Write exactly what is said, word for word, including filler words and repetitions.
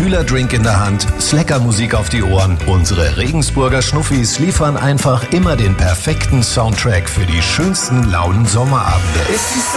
kühler Drink in der Hand, Slacker-Musik auf die Ohren. Unsere Regensburger Schnuffis liefern einfach immer den perfekten Soundtrack für die schönsten lauen Sommerabende.